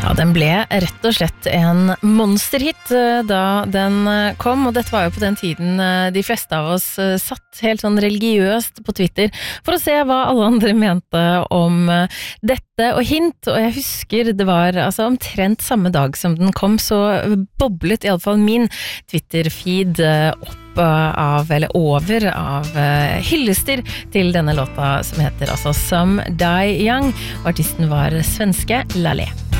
Ja, den ble rett og slett en monsterhit da den kom, og dette var jo på den tiden de fleste av oss satt helt sånn religiøst på Twitter for å se hva alle andre mente om dette, og jeg husker det var altså omtrent samme dag som den kom, så boblet i alle fall min Twitter-feed opp eller over av hyllester til denne låta som heter altså Some Die Young, og artisten var svenske Laleh.